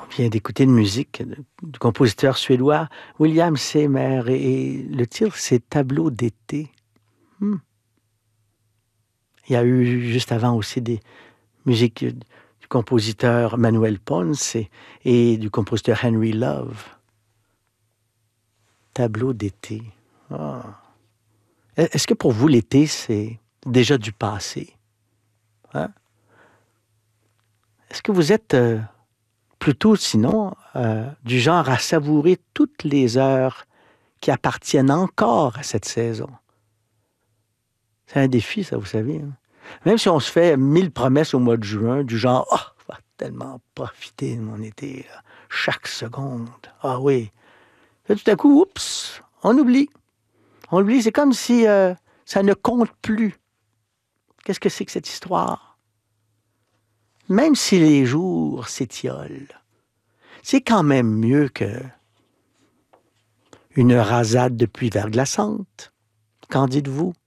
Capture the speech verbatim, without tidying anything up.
vient d'écouter une musique du compositeur suédois William Seymour et le titre, c'est Tableau d'été. Hmm. Il y a eu juste avant aussi des musiques du compositeur Manuel Ponce et, et du compositeur Henry Love. Tableau d'été. Oh. Est-ce que pour vous, l'été, c'est déjà du passé? Hein? Est-ce que vous êtes euh, plutôt, sinon, euh, du genre à savourer toutes les heures qui appartiennent encore à cette saison? C'est un défi, ça, vous savez. Hein? Même si on se fait mille promesses au mois de juin, du genre « Ah, oh, je vais tellement profiter de mon été, là, chaque seconde. Ah oui. » Puis tout à coup, oups, on oublie. On oublie, c'est comme si euh, ça ne compte plus. Qu'est-ce que c'est que cette histoire? Même si les jours s'étiolent, c'est quand même mieux que une rasade de pluie verglaçante. Qu'en dites-vous?